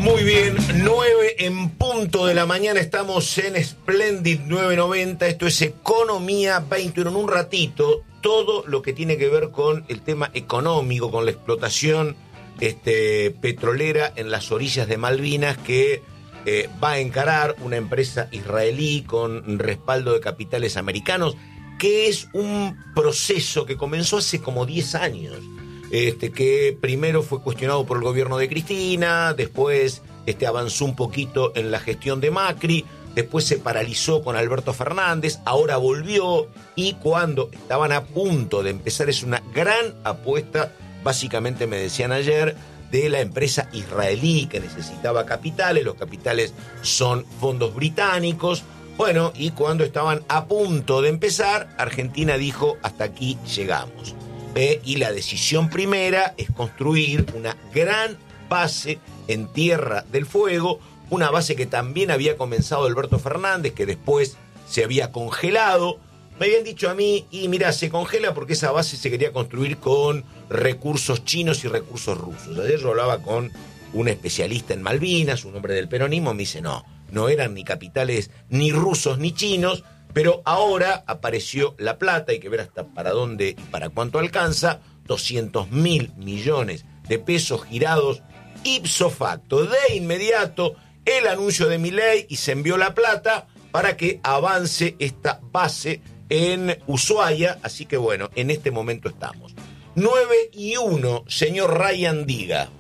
Muy bien, 9 en punto de la mañana, estamos en Splendid 990, esto es Economía 21, en un ratito, todo lo que tiene que ver con el tema económico, con la explotación petrolera en las orillas de Malvinas que va a encarar una empresa israelí con respaldo de capitales americanos, que es un proceso que comenzó hace como 10 años. Que primero fue cuestionado por el gobierno de Cristina, después avanzó un poquito en la gestión de Macri, después se paralizó con Alberto Fernández, ahora volvió, y cuando estaban a punto de empezar, es una gran apuesta, básicamente me decían ayer, de la empresa israelí que necesitaba capitales, los capitales son fondos británicos. Bueno, y cuando estaban a punto de empezar, Argentina dijo, hasta aquí llegamos. Y la decisión primera es construir una gran base en Tierra del Fuego, una base que también había comenzado Alberto Fernández, que después se había congelado. Me habían dicho a mí, y mirá, se congela porque esa base se quería construir con recursos chinos y recursos rusos. Ayer yo hablaba con un especialista en Malvinas, un hombre del peronismo, me dice, no eran ni capitales ni rusos ni chinos, pero ahora apareció la plata, hay que ver hasta para dónde y para cuánto alcanza, 200.000 millones de pesos girados ipso facto, de inmediato, el anuncio de Milei, y se envió la plata para que avance esta base en Ushuaia, así que bueno, en este momento estamos. 9:01, señor Ryan, diga.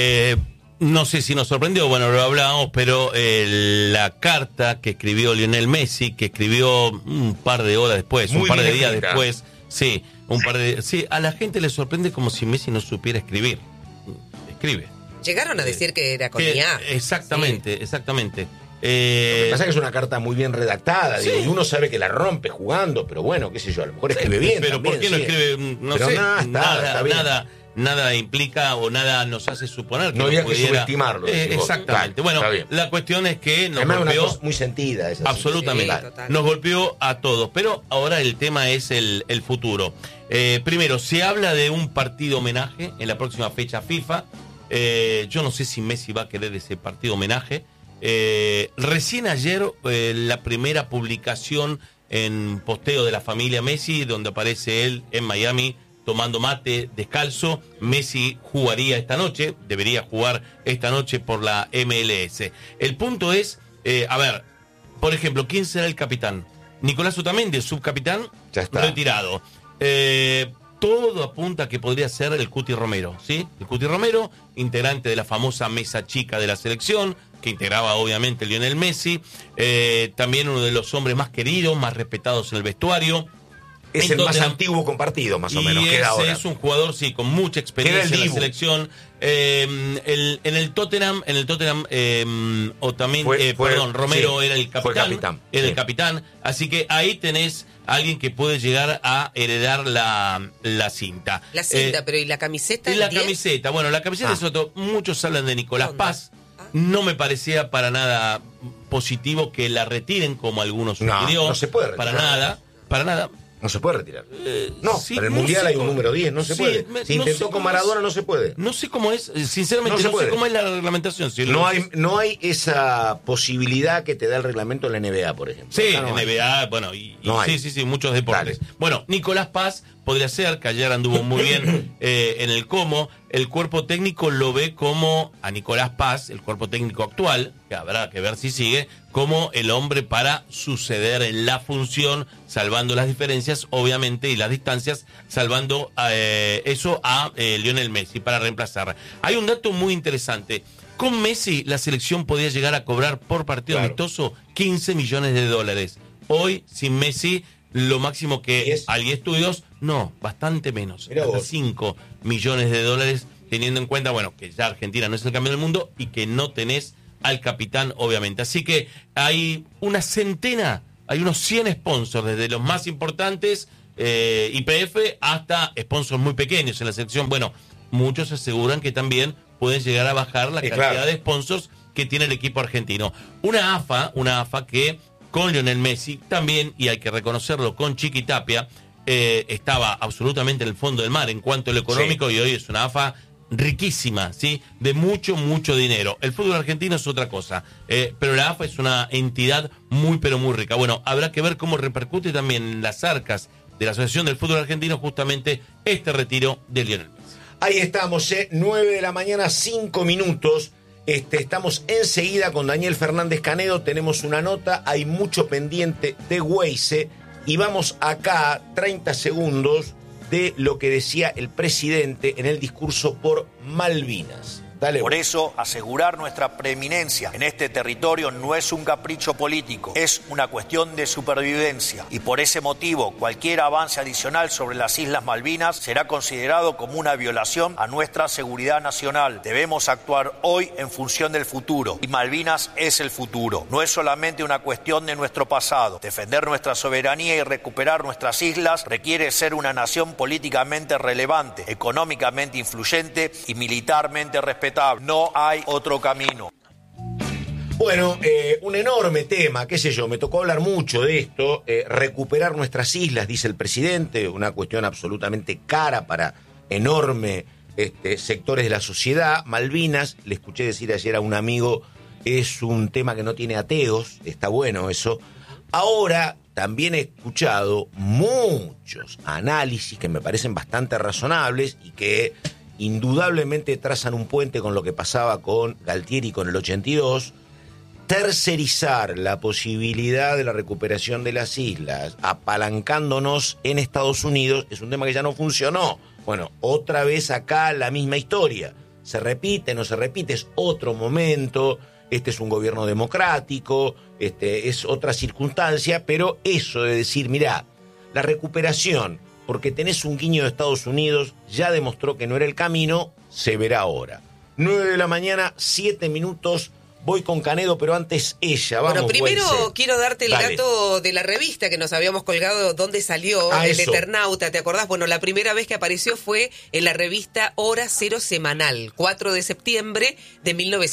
No sé si nos sorprendió, bueno, lo hablábamos, pero la carta que escribió Lionel Messi, que escribió un par de horas después, un par de días después, a la gente le sorprende como si Messi no supiera escribir. Escribe. Llegaron a decir que era con IA. Exactamente. Lo que pasa es que es una carta muy bien redactada, sí. Y uno sabe que la rompe jugando, pero bueno, qué sé yo, a lo mejor escribe bien. Pero también, ¿por qué no escribe? No pero sé, nada implica o nada nos hace suponer que no había pudiera... que subestimarlo. Exactamente. Bueno, la cuestión es que nos además golpeó... una cosa muy sentida. Esa absolutamente. Sí, nos golpeó a todos. Pero ahora el tema es el futuro. Primero, se habla de un partido homenaje en la próxima fecha FIFA. Yo no sé si Messi va a querer ese partido homenaje. Recién ayer la primera publicación en posteo de la familia Messi, donde aparece él en Miami tomando mate descalzo. Messi jugaría esta noche, debería jugar esta noche por la MLS. El punto es, por ejemplo, ¿quién será el capitán? Nicolás Otamendi, subcapitán, ya está retirado. Todo apunta a que podría ser el Cuti Romero, ¿sí? El Cuti Romero, integrante de la famosa mesa chica de la selección, que integraba obviamente Lionel Messi, también uno de los hombres más queridos, más respetados en el vestuario. Es el más antiguo compartido, más o menos, queda ahora. Es un jugador, sí, con mucha experiencia en la selección. En el Tottenham, Romero era el capitán. Era el capitán. Así que ahí tenés a alguien que puede llegar a heredar la cinta. La cinta, pero ¿y la camiseta? Y la camiseta, bueno, la camiseta es otro. Muchos hablan de Nicolás Paz. No me parecía para nada positivo que la retiren, como algunos sugirió. No se puede retirar. Para nada. No se puede retirar. Sí, para el Mundial hay un número 10, no se puede. Si intentó con Maradona, no se puede. No sé cómo es, sinceramente, no sé cómo es la reglamentación. Si no hay esa posibilidad que te da el reglamento de la NBA, por ejemplo. Sí, NBA, bueno, sí, muchos deportes. Dale. Bueno, Nicolás Paz podría ser, que ayer anduvo muy bien en el Como. El cuerpo técnico lo ve como a Nicolás Paz, el cuerpo técnico actual, que habrá que ver si sigue, como el hombre para suceder en la función, salvando las diferencias, obviamente, y las distancias, salvando eso a Lionel Messi para reemplazar. Hay un dato muy interesante. Con Messi, la selección podía llegar a cobrar por partido amistoso $15 millones. Hoy, sin Messi, lo máximo que hay estudios, bastante menos, hasta $5 millones, teniendo en cuenta, bueno, que ya Argentina no es el campeón del mundo y que no tenés al capitán, obviamente. Así que hay una centena, hay unos 100 sponsors, desde los más importantes, YPF, hasta sponsors muy pequeños en la selección. Bueno, muchos aseguran que también pueden llegar a bajar la cantidad de sponsors que tiene el equipo argentino. Una AFA que con Lionel Messi también, y hay que reconocerlo, con Chiqui Tapia, estaba absolutamente en el fondo del mar en cuanto a lo económico, y hoy es una AFA riquísima, ¿sí? De mucho, mucho dinero. El fútbol argentino es otra cosa, pero la AFA es una entidad muy, pero muy rica. Bueno, habrá que ver cómo repercute también en las arcas de la Asociación del Fútbol Argentino justamente este retiro de Lionel Messi. Ahí estamos, 9 de la mañana, 5 minutos. Estamos enseguida con Daniel Fernández Canedo, tenemos una nota, hay mucho pendiente de Weise y vamos acá 30 segundos de lo que decía el presidente en el discurso por Malvinas. Dale. Por eso, asegurar nuestra preeminencia en este territorio no es un capricho político, es una cuestión de supervivencia. Y por ese motivo, cualquier avance adicional sobre las Islas Malvinas será considerado como una violación a nuestra seguridad nacional. Debemos actuar hoy en función del futuro. Y Malvinas es el futuro. No es solamente una cuestión de nuestro pasado. Defender nuestra soberanía y recuperar nuestras islas requiere ser una nación políticamente relevante, económicamente influyente y militarmente respetable. No hay otro camino. Bueno, un enorme tema, qué sé yo, me tocó hablar mucho de esto, recuperar nuestras islas, dice el presidente, una cuestión absolutamente cara para enormes sectores de la sociedad. Malvinas, le escuché decir ayer a un amigo, es un tema que no tiene ateos, está bueno eso. Ahora también he escuchado muchos análisis que me parecen bastante razonables y que indudablemente trazan un puente con lo que pasaba con Galtieri con el 82, tercerizar la posibilidad de la recuperación de las islas, apalancándonos en Estados Unidos, es un tema que ya no funcionó. Bueno, otra vez acá la misma historia. Se repite, no se repite, es otro momento, este es un gobierno democrático, es otra circunstancia, pero eso de decir, mirá, la recuperación, porque tenés un guiño de Estados Unidos, ya demostró que no era el camino, se verá ahora. 9 de la mañana, 7 minutos, voy con Canedo, pero antes ella. Vamos, bueno, primero Weise. Quiero darte el dato de la revista que nos habíamos colgado, donde salió el Eternauta, ¿te acordás? Bueno, la primera vez que apareció fue en la revista Hora Cero Semanal, 4 de septiembre de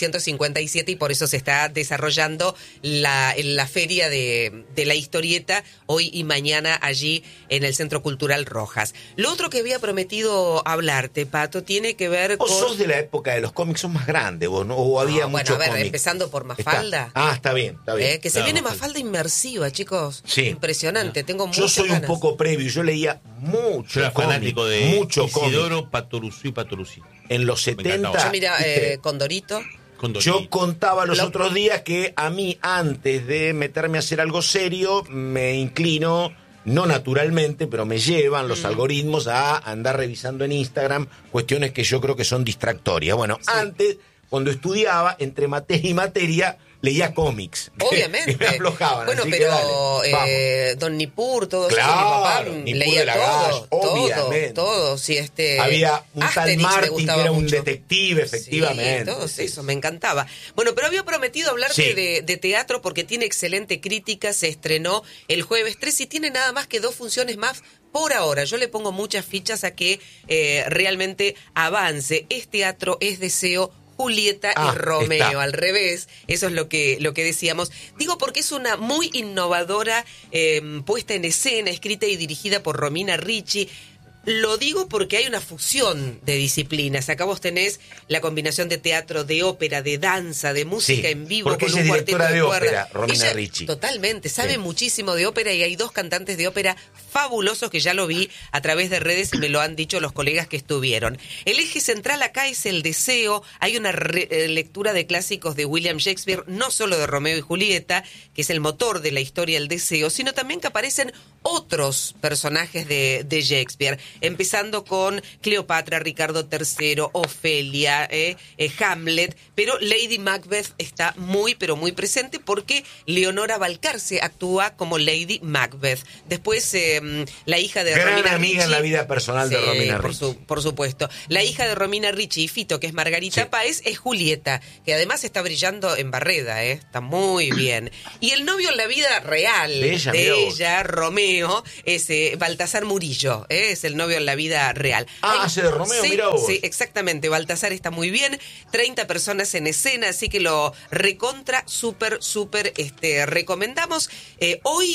1957, y por eso se está desarrollando la feria de la historieta hoy y mañana allí en el Centro Cultural Rojas. Lo otro que había prometido hablarte, Pato, tiene que ver con... Vos sos de la época de los cómics, sos más grande, vos, ¿no? O había mucho cómic. Empezando por Mafalda. Está bien. Que se viene Mafalda inmersiva, chicos. Sí. Impresionante, tengo muchas Yo soy ganas. un poco previo, yo leía mucho. Yo era cómic, fanático de mucho Isidoro Patoruzú. En los 70. Yo mira, Condorito. Yo contaba los otros días que a mí, antes de meterme a hacer algo serio, me inclino, no naturalmente, pero me llevan los algoritmos a andar revisando en Instagram cuestiones que yo creo que son distractorias. Bueno, sí. Antes, cuando estudiaba, entre materia y materia, leía cómics. Obviamente. Que me aflojaban. Bueno, así pero que Don Nippur, todo claro, eso, mi papá Nippur leía de la Gash, obviamente. todo. Sí, había un Asterix tal Martin que era un mucho. detective, efectivamente. Sí, todo eso, me encantaba. Bueno, pero había prometido hablarte de teatro porque tiene excelente crítica, se estrenó el jueves 3 y tiene nada más que 2 funciones más por ahora. Yo le pongo muchas fichas a que realmente avance. Es teatro, es deseo, Julieta y Romeo, al revés, eso es lo que decíamos. Digo porque es una muy innovadora puesta en escena, escrita y dirigida por Romina Ricci. Lo digo porque hay una fusión de disciplinas. Acá vos tenés la combinación de teatro, de ópera, de danza, de música en vivo, porque con ella un es cuarteto directora de cuerda. ópera, Romina Ricci. Totalmente, sabe muchísimo de ópera y hay 2 cantantes de ópera fabulosos que ya lo vi a través de redes y me lo han dicho los colegas que estuvieron. El eje central acá es el deseo. Hay una lectura de clásicos de William Shakespeare, no solo de Romeo y Julieta, que es el motor de la historia del deseo, sino también que aparecen otros personajes de Shakespeare, empezando con Cleopatra, Ricardo III, Ofelia, Hamlet, pero Lady Macbeth está muy, pero muy presente porque Leonora Balcarce actúa como Lady Macbeth. Después, la hija de gran Romina amiga Ricci, en la vida personal de Romina Ricci. Por supuesto. La hija de Romina Ricci y Fito, que es Margarita Páez, es Julieta, que además está brillando en Barreda, está muy bien. Y el novio en la vida real de ella, Romeo, es Baltasar Murillo, es el novio en la vida real. Hace de Romeo, mirá vos. Sí, exactamente. Baltasar está muy bien. 30 personas en escena, así que lo recontra, súper recomendamos. Hoy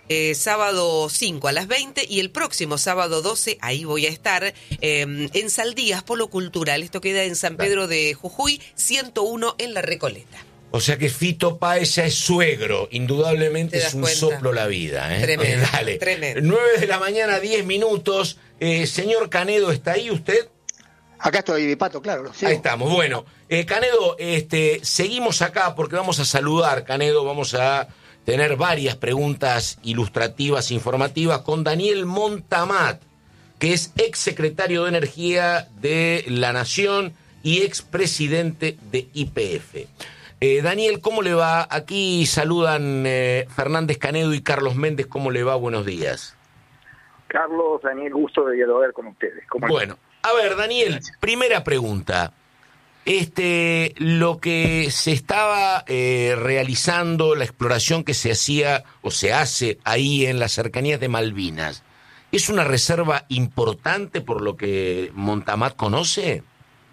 sábado 5 a las 20 y el próximo sábado 12, ahí voy a estar, en Saldías, Polo Cultural. Esto queda en San Pedro de Jujuy, 101 en La Recoleta. O sea que Fito Páez ya es suegro, indudablemente es un soplo la vida. Tremendo, Dale. tremendo. 9 de la mañana, 10 minutos. Señor Canedo, ¿está ahí usted? Acá estoy, Pato, claro. Ahí estamos. Bueno, Canedo, seguimos acá porque vamos a saludar, Canedo, vamos a tener varias preguntas ilustrativas, informativas con Daniel Montamat, que es exsecretario de Energía de la Nación y expresidente de YPF. Daniel, ¿cómo le va? Aquí saludan Fernández Canedo y Carlos Méndez. ¿Cómo le va? Buenos días. Carlos, Daniel, gusto de dialogar con ustedes. Bueno, a ver, Daniel, primera pregunta. Lo que se estaba realizando, la exploración que se hacía o se hace ahí en las cercanías de Malvinas, ¿es una reserva importante por lo que Montamat conoce?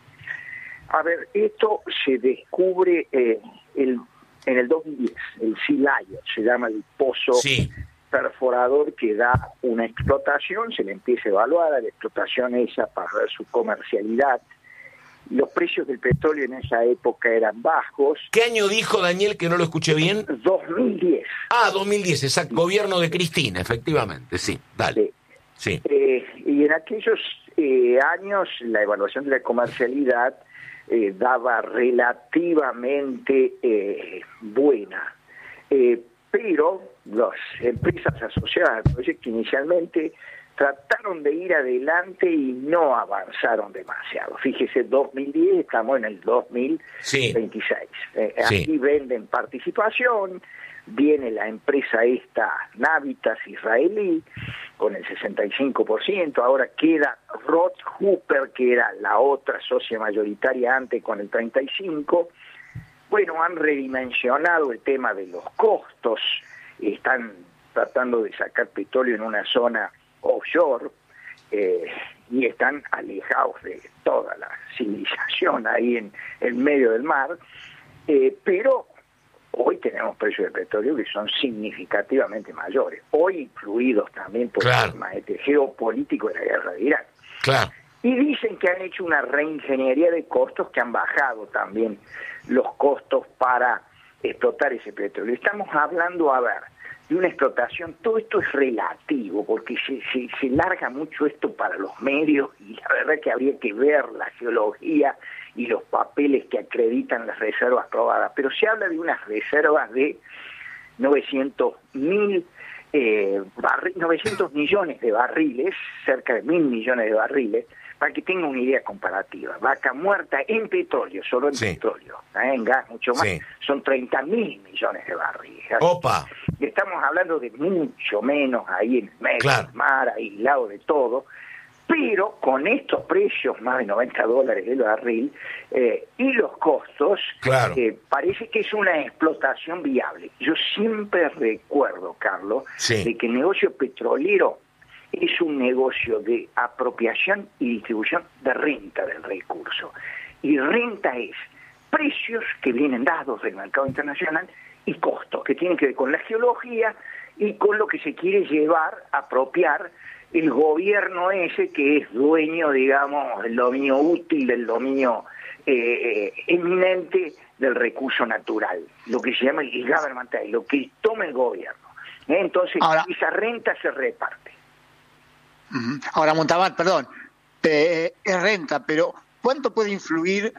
A ver, esto se descubre en el 2010, el Sea Lion, se llama el pozo perforador que da una explotación, se le empieza a evaluar a la explotación esa para ver su comercialidad. Los precios del petróleo en esa época eran bajos. ¿Qué año dijo, Daniel, que no lo escuché bien? 2010. Ah, 2010, exacto, gobierno de Cristina, efectivamente, sí, dale. Sí. Y en aquellos años la evaluación de la comercialidad daba relativamente buena, pero las empresas asociadas al proyecto inicialmente trataron de ir adelante y no avanzaron demasiado. Fíjese, 2010, estamos en el 2026. Aquí venden participación, viene la empresa esta, Navitas israelí, con el 65%, ahora queda Roth Hooper, que era la otra socia mayoritaria antes, con el 35%. Bueno, han redimensionado el tema de los costos, están tratando de sacar petróleo en una zona offshore y están alejados de toda la civilización ahí en el medio del mar, pero hoy tenemos precios de petróleo que son significativamente mayores, hoy influidos también por el tema geopolítico de la guerra de Irán. Claro. Y dicen que han hecho una reingeniería de costos que han bajado también los costos para explotar ese petróleo. Estamos hablando, a ver, de una explotación, todo esto es relativo, porque se larga mucho esto para los medios, y la verdad que habría que ver la geología y los papeles que acreditan las reservas probadas, pero se habla de unas reservas de 900 millones de barriles, cerca de 1.000 millones de barriles, para que tenga una idea comparativa. Vaca muerta en petróleo, solo en petróleo, en gas mucho más, son 30.000 millones de barriles. ¡Opa! Estamos hablando de mucho menos ahí en el medio del mar, aislado de todo, pero con estos precios, más de $90 el barril, y los costos, parece que es una explotación viable. Yo siempre recuerdo, Carlos, de que el negocio petrolero es un negocio de apropiación y distribución de renta del recurso. Y renta es precios que vienen dados del mercado internacional y costos que tienen que ver con la geología y con lo que se quiere llevar, apropiar el gobierno ese que es dueño, digamos, del dominio útil, del dominio eminente del recurso natural, lo que se llama el governmental, lo que toma el gobierno. Entonces, esa renta se reparte. Ahora, Montamat, perdón, es renta, pero ¿cuánto puede influir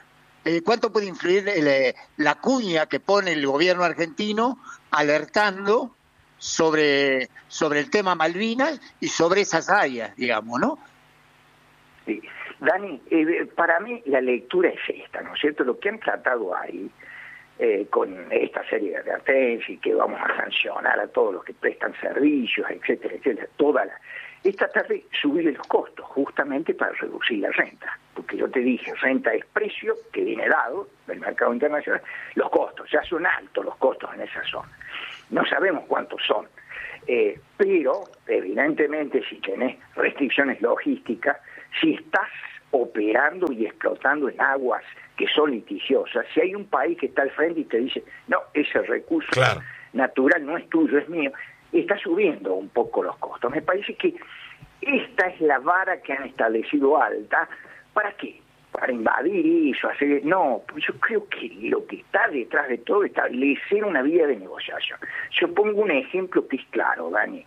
la cuña que pone el gobierno argentino alertando sobre el tema Malvinas y sobre esas áreas, digamos, ¿no? Sí. Dani, para mí la lectura es esta, ¿no es cierto? Lo que han tratado ahí con esta serie de advertencias y que vamos a sancionar a todos los que prestan servicios, etcétera, etcétera, es tratar de subir los costos justamente para reducir la renta, porque yo te dije, renta es precio que viene dado del mercado internacional, los costos, ya son altos los costos en esa zona, no sabemos cuántos son, pero evidentemente si tenés restricciones logísticas, si estás operando y explotando en aguas que son litigiosas, si hay un país que está al frente y te dice, no, ese recurso natural no es tuyo, es mío, está subiendo un poco los costos. Me parece que esta es la vara que han establecido alta. ¿Para qué? Para invadir eso, hacer... No, pues yo creo que lo que está detrás de todo es establecer una vía de negociación. Yo pongo un ejemplo que es claro, Dani.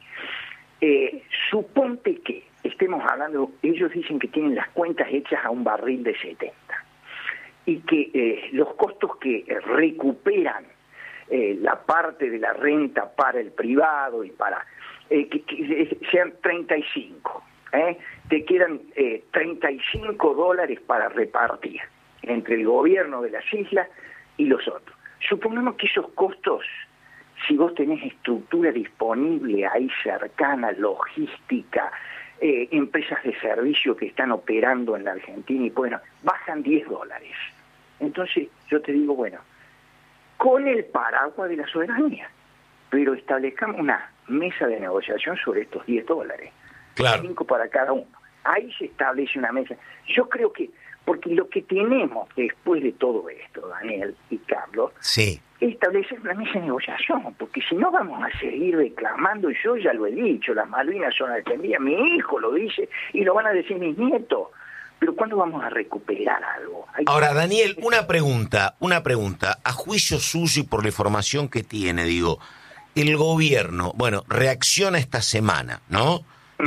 Suponte que estemos hablando, ellos dicen que tienen las cuentas hechas a un barril de 70 y que los costos que recuperan la parte de la renta para el privado y para que sean 35, te quedan $35 para repartir entre el gobierno de las islas y los otros. Supongamos que esos costos, si vos tenés estructura disponible ahí cercana, logística, empresas de servicio que están operando en la Argentina y bueno, bajan $10. Entonces yo te digo, bueno, con el paraguas de la soberanía, pero establezcamos una mesa de negociación sobre estos $10. Claro. 5 para cada uno. Ahí se establece una mesa. Yo creo que, porque lo que tenemos después de todo esto, Daniel y Carlos, sí, es establecer una mesa de negociación, porque si no vamos a seguir reclamando, y yo ya lo he dicho, las Malvinas son argentinas, mi hijo lo dice, y lo van a decir mis nietos, pero ¿cuándo vamos a recuperar algo? Ahora, Daniel, una pregunta, a juicio suyo y por la información que tiene, digo, el gobierno, bueno, reacciona esta semana, ¿no?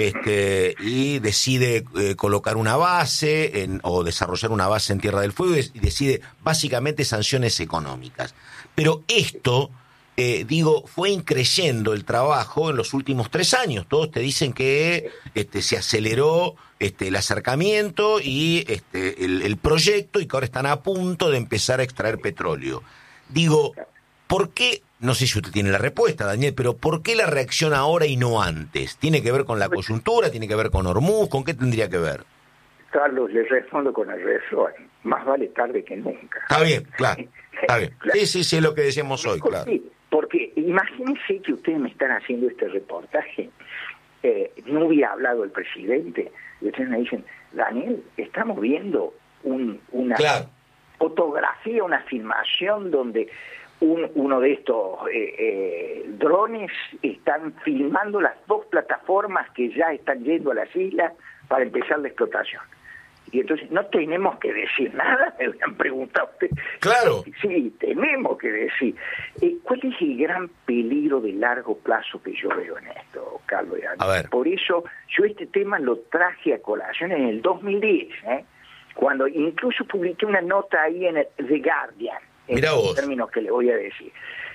Y decide colocar una base o desarrollar una base en Tierra del Fuego y decide básicamente sanciones económicas. Pero esto, fue increyendo el trabajo en los últimos 3 años. Todos te dicen que se aceleró el acercamiento y el proyecto y que ahora están a punto de empezar a extraer petróleo. Digo, ¿por qué? No sé si usted tiene la respuesta, Daniel, pero ¿por qué la reacción ahora y no antes? ¿Tiene que ver con la coyuntura? ¿Tiene que ver con Hormuz? ¿Con qué tendría que ver? Carlos, le respondo con el refrán. Más vale tarde que nunca. Está bien, claro. Está bien. Claro. Sí, es lo que decíamos hoy, claro. Sí, porque imagínense que ustedes me están haciendo este reportaje. No hubiera hablado el presidente. Y ustedes me dicen, Daniel, estamos viendo una fotografía, una filmación donde uno de estos drones están filmando las 2 plataformas que ya están yendo a las islas para empezar la explotación. Y entonces, ¿no tenemos que decir nada? Me han preguntado ustedes. Claro. Sí, tenemos que decir. ¿Cuál es el gran peligro de largo plazo que yo veo en esto, Carlos? A ver. Por eso, yo este tema lo traje a colación en el 2010, cuando incluso publiqué una nota ahí en The Guardian, en los términos que le voy a decir.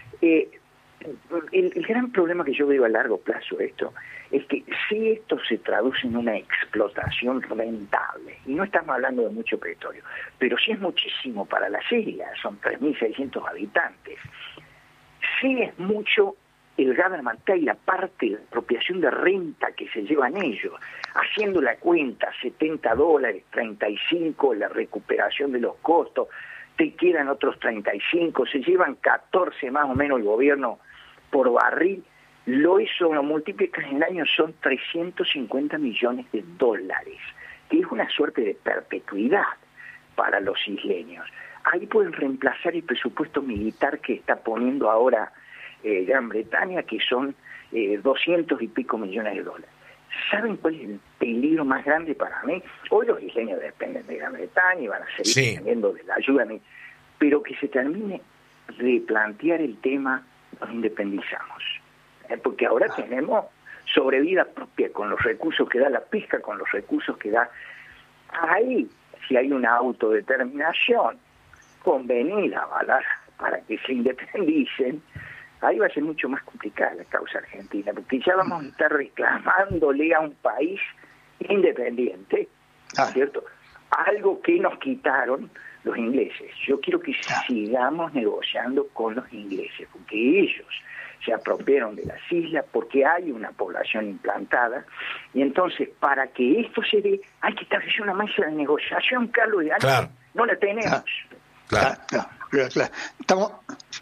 El gran problema que yo veo a largo plazo esto es que si esto se traduce en una explotación rentable, y no estamos hablando de mucho petróleo, pero sí es muchísimo para las islas, son 3.600 habitantes, sí es mucho el government take, la parte de apropiación de renta que se llevan ellos, haciendo la cuenta, $70, 35, la recuperación de los costos, te quedan otros 35, se llevan 14 más o menos el gobierno por barril, eso lo multiplicas en el año, son $350 millones, que es una suerte de perpetuidad para los isleños. Ahí pueden reemplazar el presupuesto militar que está poniendo ahora Gran Bretaña, que son 200 y pico millones de dólares. ¿Saben cuál es el peligro más grande para mí? Hoy los isleños dependen de Gran Bretaña y van a seguir dependiendo de la ayuda, pero que se termine de plantear el tema, nos independizamos. Porque ahora tenemos sobrevida propia con los recursos que da la pesca, con los recursos que da. Ahí, si hay una autodeterminación convenida, ¿verdad?, para que se independicen, ahí va a ser mucho más complicada la causa argentina, porque ya vamos a estar reclamándole a un país independiente, ¿cierto?, algo que nos quitaron los ingleses. Yo quiero que sigamos negociando con los ingleses, porque ellos se apropiaron de las islas, porque hay una población implantada, y entonces para que esto se dé, hay que establecer una mesa de negociación, Carlos, y no la tenemos. Claro. Estamos...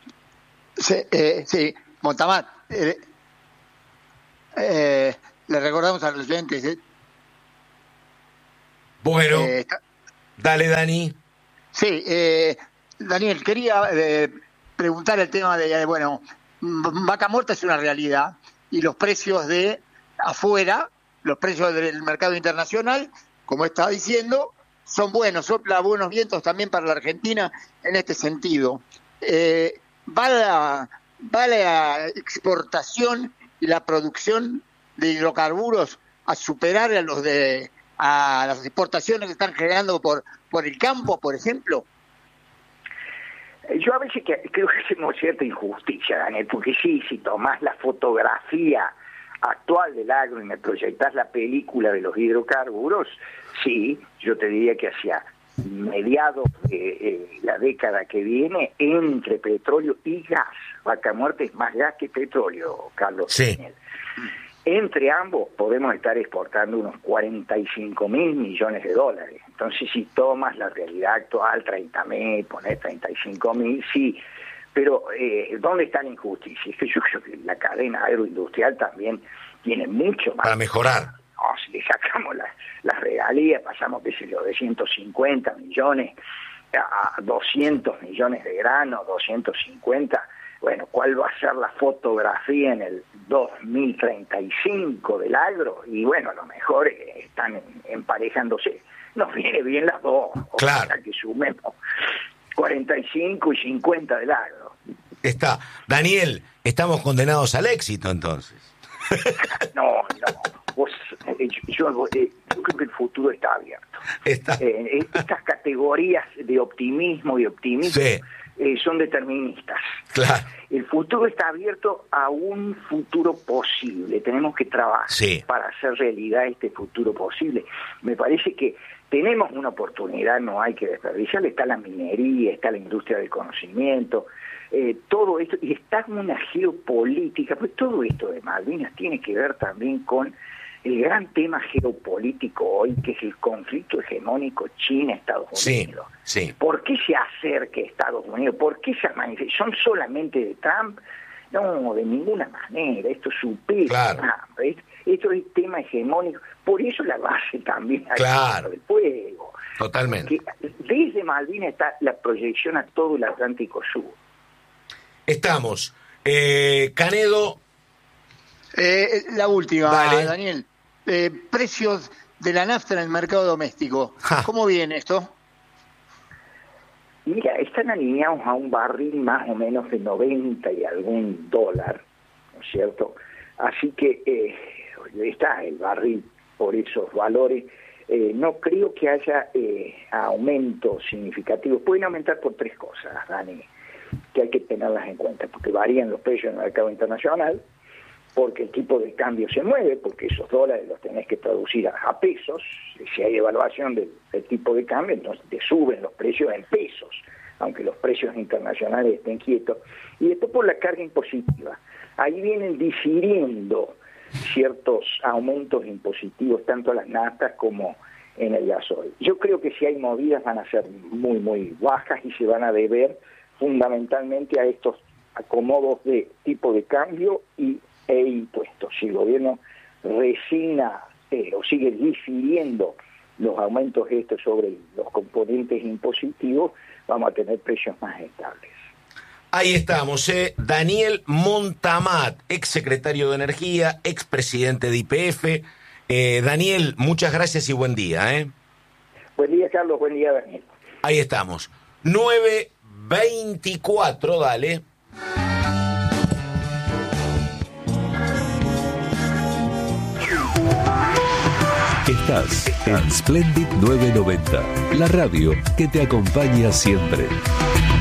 Sí, Montamar, le recordamos a los oyentes. Bueno, dale, Dani. Sí, Daniel, quería preguntar el tema de, Vaca Muerta es una realidad, y los precios de afuera, los precios del mercado internacional, como estaba diciendo, son buenos, sopla buenos vientos también para la Argentina en este sentido. ¿Va la exportación y la producción de hidrocarburos a superar a las exportaciones que están generando por el campo, por ejemplo? Yo a veces creo que hacemos cierta injusticia, Daniel, porque sí, si tomás la fotografía actual del agro y me proyectás la película de los hidrocarburos, sí, yo te diría que hacia mediados de la década que viene, entre petróleo y gas, Vaca Muerta es más gas que petróleo, Carlos. Sí. Entre ambos podemos estar exportando unos 45.000 millones de dólares. Entonces, si tomas la realidad actual, 30.000, pones 35.000, sí. Pero, ¿dónde está la injusticia? Es que yo creo que la cadena agroindustrial también tiene mucho más. Para mejorar. No, si le sacamos las regalías, pasamos, qué sé yo, de 150 millones a 200 millones de grano, 250. Bueno, ¿cuál va a ser la fotografía en el 2035 del agro? Y bueno, a lo mejor están emparejándose. Nos viene bien las dos. Claro. O sea, que sumemos 45 y 50 del agro. Está. Daniel, estamos condenados al éxito entonces. No. Yo creo que el futuro está abierto. Estas categorías de optimismo y optimismo. Sí. Son deterministas. Claro. El futuro está abierto a un futuro posible. Tenemos que trabajar para hacer realidad este futuro posible. Me parece que tenemos una oportunidad, no hay que desperdiciarla. Está la minería, está la industria del conocimiento, todo esto, y está una geopolítica, pues todo esto de Malvinas tiene que ver también con el gran tema geopolítico hoy, que es el conflicto hegemónico China-Estados Unidos. Sí. ¿Por qué se acerca Estados Unidos? ¿Por qué esas manifestaciones? ¿Son solamente de Trump? No, de ninguna manera. Esto supera Trump. Esto es tema hegemónico. Por eso la base también del fuego. Totalmente. Que desde Malvinas está la proyección a todo el Atlántico Sur. Estamos. Canedo. La última, Dale. Daniel. Precios de la nafta en el mercado doméstico. ¿Cómo viene esto? Mira, están alineados a un barril más o menos de 90 y algún dólar, ¿no es cierto? Así que está el barril por esos valores. No creo que haya aumentos significativos. Pueden aumentar por tres cosas, Dani, que hay que tenerlas en cuenta, porque varían los precios en el mercado internacional, porque el tipo de cambio se mueve, porque esos dólares los tenés que traducir a pesos. Si hay evaluación del tipo de cambio, entonces te suben los precios en pesos, aunque los precios internacionales estén quietos. Y después por la carga impositiva. Ahí vienen difiriendo ciertos aumentos impositivos, tanto a las naftas como en el gasoil. Yo creo que si hay movidas van a ser muy, muy bajas y se van a deber fundamentalmente a estos acomodos de tipo de cambio e impuestos. Si el gobierno resigna o sigue difiriendo los aumentos estos sobre los componentes impositivos, vamos a tener precios más estables. Ahí estamos, Daniel Montamat, ex secretario de Energía, ex presidente de YPF. Daniel, muchas gracias y buen día. Buen día, Carlos, buen día, Daniel. Ahí estamos. 9:24, dale. Estás en Splendid 990, la radio que te acompaña siempre.